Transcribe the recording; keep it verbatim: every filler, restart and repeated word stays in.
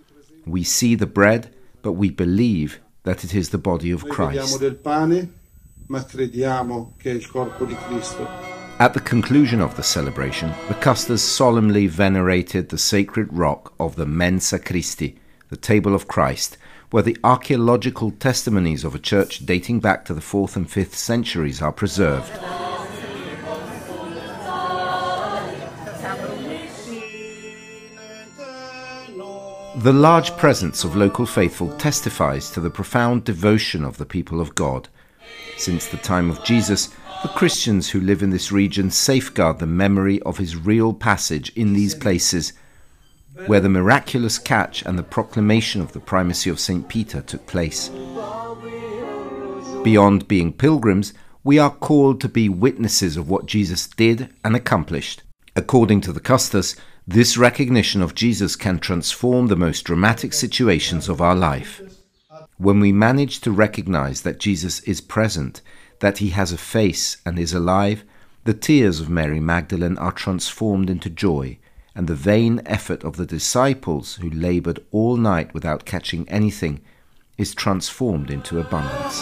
We see the bread, but we believe that it is the body of Christ. At the conclusion of the celebration, the Custers solemnly venerated the sacred rock of the Mensa Christi, the table of Christ, where the archaeological testimonies of a church dating back to the fourth and fifth centuries are preserved. The large presence of local faithful testifies to the profound devotion of the people of God. Since the time of Jesus, the Christians who live in this region safeguard the memory of his real passage in these places, where the miraculous catch and the proclamation of the primacy of Saint Peter took place. Beyond being pilgrims, we are called to be witnesses of what Jesus did and accomplished. According to the Custers, this recognition of Jesus can transform the most dramatic situations of our life. When we manage to recognize that Jesus is present, that he has a face and is alive, the tears of Mary Magdalene are transformed into joy, and the vain effort of the disciples who labored all night without catching anything is transformed into abundance.